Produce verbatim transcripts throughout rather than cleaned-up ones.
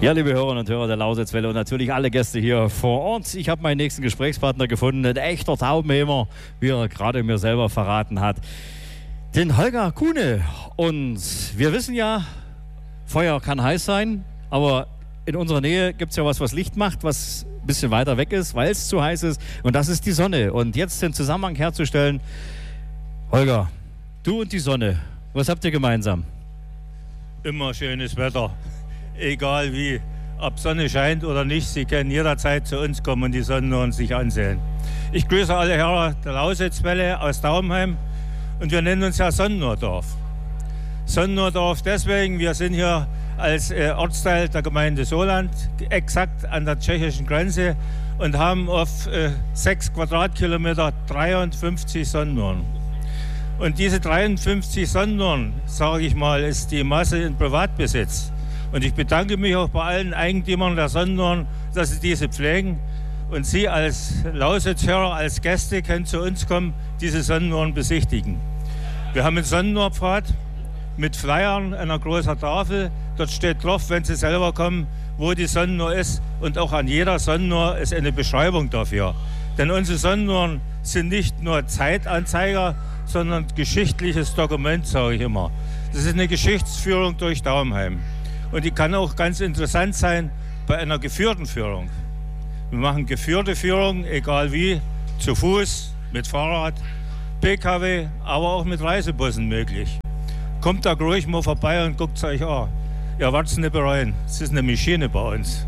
Ja, liebe Hörerinnen und Hörer der Lausitzwelle und natürlich alle Gäste hier vor Ort. Ich habe meinen nächsten Gesprächspartner gefunden, ein echter Taubenhämer, wie er gerade mir selber verraten hat. Den Holger Kuhne. Und wir wissen ja, Feuer kann heiß sein, aber in unserer Nähe gibt es ja was, was Licht macht, was ein bisschen weiter weg ist, weil es zu heiß ist. Und das ist die Sonne. Und jetzt den Zusammenhang herzustellen, Holger, du und die Sonne, was habt ihr gemeinsam? Immer schönes Wetter. Egal wie, ob Sonne scheint oder nicht, Sie können jederzeit zu uns kommen und die Sonne und sich ansehen. Ich grüße alle Hörer der Lausitzwelle aus Daubenheim und wir nennen uns ja Sonnenurdorf. Sonnenurdorf deswegen, wir sind hier als äh, Ortsteil der Gemeinde Soland, exakt an der tschechischen Grenze und haben auf äh, sechs Quadratkilometer dreiundfünfzig Sonnenuhren. Und diese dreiundfünfzig Sonnenuhren, sage ich mal, ist die Masse in Privatbesitz. Und ich bedanke mich auch bei allen Eigentümern der Sonnenuhren, dass sie diese pflegen. Und Sie als Lausitzhörer, als Gäste können zu uns kommen, diese Sonnenuhren besichtigen. Wir haben einen Sonnenuhrpfad mit Flyern, einer großen Tafel. Dort steht drauf, wenn Sie selber kommen, wo die Sonnenuhr ist. Und auch an jeder Sonnenuhr ist eine Beschreibung dafür. Denn unsere Sonnenuhren sind nicht nur Zeitanzeiger, sondern geschichtliches Dokument, sage ich immer. Das ist eine Geschichtsführung durch Daubenheim. Und die kann auch ganz interessant sein bei einer geführten Führung. Wir machen geführte Führung, egal wie, zu Fuß, mit Fahrrad, P K W, aber auch mit Reisebussen möglich. Kommt da ruhig mal vorbei und guckt es euch an. Ihr werdet es nicht bereuen. Es ist eine Maschine bei uns.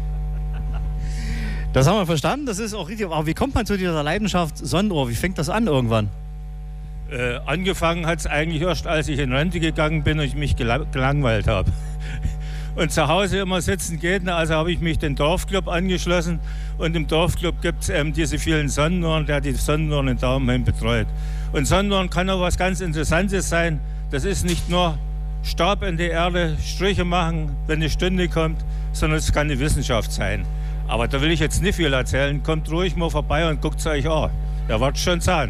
Das haben wir verstanden, das ist auch richtig. Aber wie kommt man zu dieser Leidenschaft Sonnenuhr? Wie fängt das an irgendwann? Äh, angefangen hat es eigentlich erst, als ich in Rente gegangen bin und ich mich gel- gelangweilt habe. Und zu Hause immer sitzen geht, also habe ich mich dem Dorfclub angeschlossen. Und im Dorfclub gibt es ähm, diese vielen Sonnenuhren, der die Sonnenuhren in Daubenheim betreut. Und Sonnenuhren kann auch was ganz Interessantes sein. Das ist nicht nur Stab in die Erde, Striche machen, wenn eine Stunde kommt, sondern es kann eine Wissenschaft sein. Aber da will ich jetzt nicht viel erzählen. Kommt ruhig mal vorbei und guckt es euch an. Ihr werdet schon zahlen.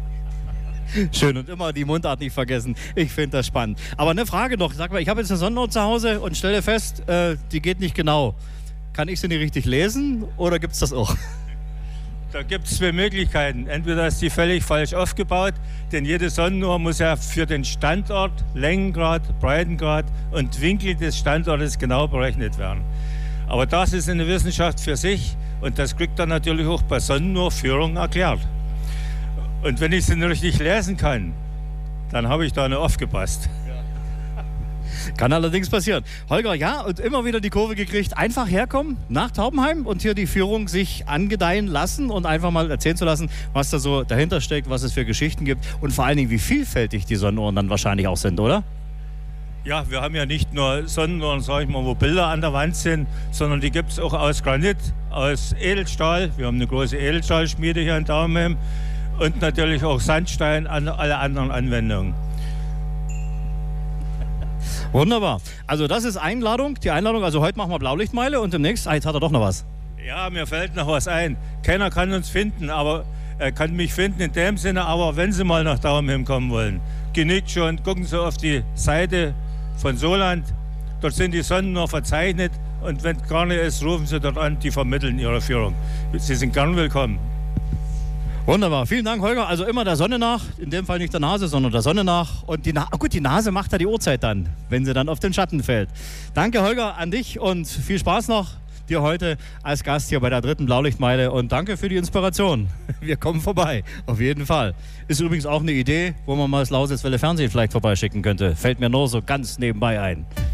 Schön und immer die Mundart nicht vergessen. Ich finde das spannend. Aber eine Frage noch. Sag mal, ich habe jetzt eine Sonnenuhr zu Hause und stelle fest, äh, die geht nicht genau. Kann ich sie nicht richtig lesen oder gibt es das auch? Da gibt es zwei Möglichkeiten. Entweder ist die völlig falsch aufgebaut, denn jede Sonnenuhr muss ja für den Standort, Längengrad, Breitengrad und Winkel des Standortes genau berechnet werden. Aber das ist eine Wissenschaft für sich und das kriegt er natürlich auch bei Sonnenuhrführung erklärt. Und wenn ich sie nicht richtig lesen kann, dann habe ich da nicht aufgepasst. Kann allerdings passieren. Holger, ja, und immer wieder die Kurve gekriegt. Einfach herkommen nach Taubenheim und hier die Führung sich angedeihen lassen und einfach mal erzählen zu lassen, was da so dahinter steckt, was es für Geschichten gibt und vor allen Dingen, wie vielfältig die Sonnenuhren dann wahrscheinlich auch sind, oder? Ja, wir haben ja nicht nur Sonnenuhren, sag ich mal, wo Bilder an der Wand sind, sondern die gibt es auch aus Granit, aus Edelstahl. Wir haben eine große Edelstahlschmiede hier in Daubenheim. Und natürlich auch Sandstein an alle anderen Anwendungen. Wunderbar. Also das ist Einladung, die Einladung. Also heute machen wir Blaulichtmeile und demnächst, ah, jetzt hat er doch noch was. Ja, mir fällt noch was ein. Keiner kann uns finden, aber er kann mich finden in dem Sinne, aber wenn Sie mal nach Daubenheim kommen wollen, genügt schon, gucken Sie auf die Seite von Soland. Dort sind die Sonnen noch verzeichnet und wenn gar nicht ist, rufen Sie dort an, die vermitteln Ihre Führung. Sie sind gern willkommen. Wunderbar, vielen Dank, Holger. Also immer der Sonne nach, in dem Fall nicht der Nase, sondern der Sonne nach. Und die, Na- gut, die Nase macht ja die Uhrzeit dann, wenn sie dann auf den Schatten fällt. Danke, Holger, an dich und viel Spaß noch dir heute als Gast hier bei der dritten Blaulichtmeile. Und danke für die Inspiration. Wir kommen vorbei, auf jeden Fall. Ist übrigens auch eine Idee, wo man mal das Lausitzwelle Fernsehen vielleicht vorbeischicken könnte. Fällt mir nur so ganz nebenbei ein.